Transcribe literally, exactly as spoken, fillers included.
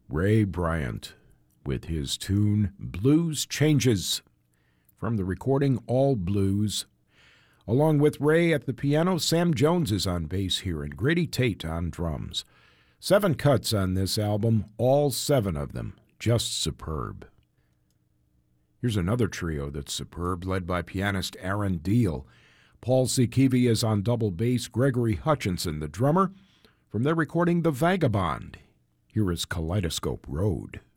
Ray Bryant with his tune Blues Changes from the recording All Blues. Along with Ray at the piano, Sam Jones is on bass here and Grady Tate on drums. Seven cuts on this album, all seven of them just superb. Here's another trio that's superb, led by pianist Aaron Deal. Paul Zikivi is on double bass, Gregory Hutchinson, the drummer, from their recording The Vagabond. Here is Kaleidoscope Road.